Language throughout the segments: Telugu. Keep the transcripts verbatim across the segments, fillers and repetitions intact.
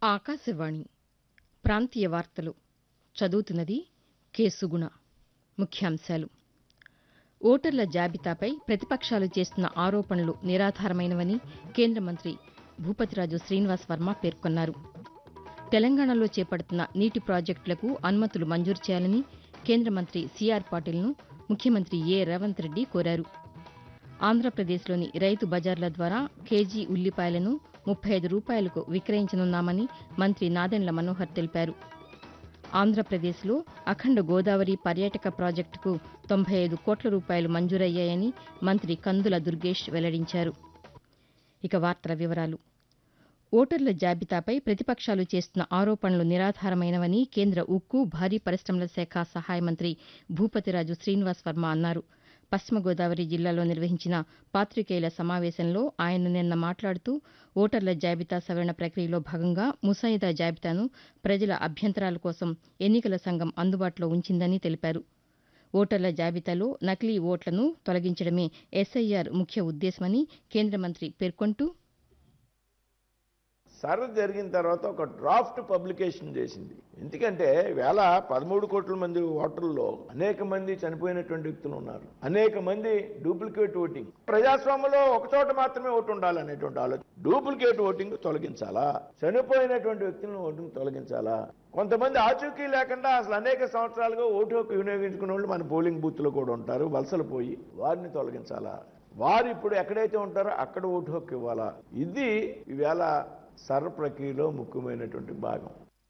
ఆకాశవాణి ప్రాంతీయ వార్తలు చదువుతున్నది కె సుగుణ. ముఖ్యాంశాలు. ఓటర్ల జాబితాపై ప్రతిపక్షాలు చేస్తున్న ఆరోపణలు నిరాధారమైనవని కేంద్ర మంత్రి భూపతిరాజు శ్రీనివాస్ వర్మ పేర్కొన్నారు. తెలంగాణలో చేపడుతున్న నీటి ప్రాజెక్టులకు అనుమతులు మంజూరు చేయాలని కేంద్ర మంత్రి సీఆర్ పాటిల్ను ముఖ్యమంత్రి ఏ రేవంత్ రెడ్డి కోరారు. ఆంధ్రప్రదేశ్లోని రైతు బజార్ల ద్వారా కేజీ ఉల్లిపాయలను ముప్పై ఐదు రూపాయలకు విక్రయించనున్నామని మంత్రి నాదెండ్ల మనోహర్ తెలిపారు. ఆంధ్రప్రదేశ్లో అఖండ గోదావరి పర్యాటక ప్రాజెక్టుకు తొంభై ఐదు కోట్ల రూపాయలు మంజూరయ్యాయని మంత్రి కందుల దుర్గేష్ వెల్లడించారు. ఇక వార్తల వివరాలు. ఓటర్ల జాబితాపై ప్రతిపక్షాలు చేస్తున్న ఆరోపణలు నిరాధారమైనవని కేంద్ర ఉక్కు, భారీ పరిశమల శాఖ సహాయ మంత్రి భూపతిరాజు శ్రీనివాస్ వర్మ అన్నారు. పశ్చిమ గోదావరి జిల్లాలో నిర్వహించిన పాతికేయుల సమావేశంలో ఆయన నిన్న మాట్లాడుతూ ఓటర్ల జాబితా సవరణ ప్రక్రియలో భాగంగా ముసాయిదా జాబితాను ప్రజల అభ్యంతరాల కోసం ఎన్నికల సంఘం అందుబాటులో ఉంచిందని తెలిపారు. ఓటర్ల జాబితాలో నకిలీ ఓట్లను తొలగించడమే ఎస్ఐఆర్ ముఖ్య ఉద్దేశమని కేంద్ర మంత్రి పేర్కొంటూ సర్వే జరిగిన తర్వాత ఒక డ్రాఫ్ట్ పబ్లికేషన్ చేసింది. ఎందుకంటే వేళ పదమూడు కోట్ల మంది ఓటర్లలో అనేక మంది చనిపోయినటువంటి వ్యక్తులు ఉన్నారు, అనేక మంది డూప్లికేట్ ఓటింగ్. ప్రజాస్వామ్యంలో ఒక చోట మాత్రమే ఓటు ఉండాలనేటువంటి ఆలోచన. డూప్లికేట్ ఓటింగ్ తొలగించాలా, చనిపోయినటువంటి వ్యక్తులను ఓటింగ్ తొలగించాలా. కొంతమంది ఆచూకీ లేకుండా అసలు అనేక సంవత్సరాలుగా ఓటు హక్కు వినియోగించుకునే వాళ్ళు మన పోలింగ్ బూత్ లో కూడా ఉంటారు, వలసలు పోయి వారిని తొలగించాలా. వారు ఇప్పుడు ఎక్కడైతే ఉంటారో అక్కడ ఓటు హక్కు ఇవ్వాలా. ఇది ఈవేళ సర్వ ప్రక్రియలో ముఖ్యమైనటువంటి భాగం.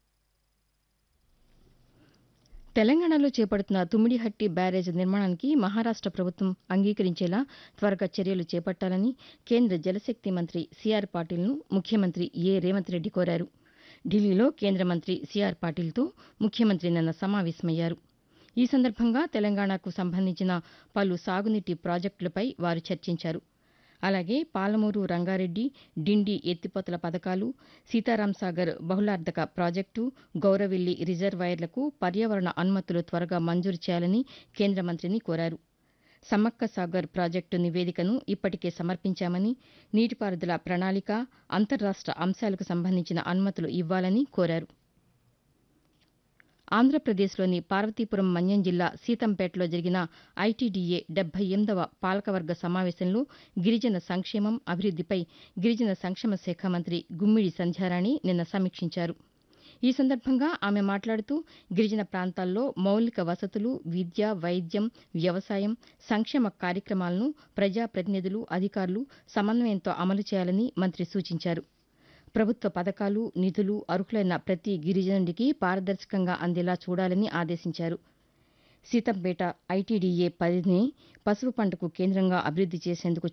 తెలంగాణలో చేపడుతున్న తుమ్మిడిహట్టి బ్యారేజ్ నిర్మాణానికి మహారాష్ట ప్రభుత్వం అంగీకరించేలా త్వరగా చర్యలు చేపట్టాలని కేంద్ర జలశక్తి మంత్రి సీఆర్ పాటిల్ను ముఖ్యమంత్రి ఏ రేవంత్ రెడ్డి కోరారు. ఢిల్లీలో కేంద్ర మంత్రి సీఆర్ పాటిల్తో ముఖ్యమంత్రి నిన్న సమావేశమయ్యారు. ఈ సందర్భంగా తెలంగాణకు సంబంధించిన పలు సాగునీటి ప్రాజెక్టులపై వారు చర్చించారు. అలాగే పాలమూరు రంగారెడ్డి, డిండి ఎత్తిపోతల పథకాలు, సీతారాంసాగర్ బహుళార్ధక ప్రాజెక్టు, గౌరవిల్లి రిజర్వాయర్లకు పర్యావరణ అనుమతులు త్వరగా మంజూరు చేయాలని కేంద్ర మంత్రిని కోరారు. సమ్మక్క సాగర్ ప్రాజెక్టు నివేదికను ఇప్పటికే సమర్పించామని, నీటిపారుదల ప్రణాళిక, అంతర్రాష్ట అంశాలకు సంబంధించిన అనుమతులు ఇవ్వాలని కోరారు. ఆంధ్రప్రదేశ్లోని పార్వతీపురం మన్యం జిల్లా సీతంపేటలో జరిగిన ఐటీడీఏ డెబ్బై ఎనిమిదవ పాలకవర్గ సమావేశంలో గిరిజన సంక్షేమం, అభివృద్దిపై గిరిజన సంక్షేమ శాఖ మంత్రి గుమ్మిడి సంధ్యారాణి నిన్న సమీక్షించారు. ఈ సందర్భంగా ఆమె మాట్లాడుతూ గిరిజన ప్రాంతాల్లో మౌలిక వసతులు, విద్య, వైద్యం, వ్యవసాయం, సంక్షేమ కార్యక్రమాలను ప్రజాప్రతినిధులు, అధికారులు సమన్వయంతో అమలు చేయాలని మంత్రి సూచించారు. ప్రభుత్వ పథకాలు, నిధులు అర్హులైన ప్రతి గిరిజనుడికి పారదర్శకంగా అందేలా చూడాలని ఆదేశించారు. సీతంపేట ఐటీడీఏ పరిధిని పసుపు పంటకు కేంద్రంగా అభివృద్ది చేసేందుకు